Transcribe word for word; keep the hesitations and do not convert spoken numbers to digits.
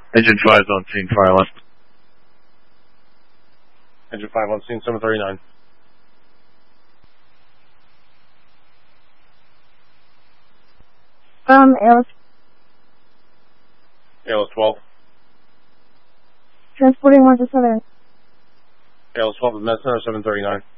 Engine five on scene, fire left. Engine five on scene, seven thirty-nine. Um, Alice. Alice twelve. Transporting one to seven. Alice twelve is Med Center, seven thirty-nine.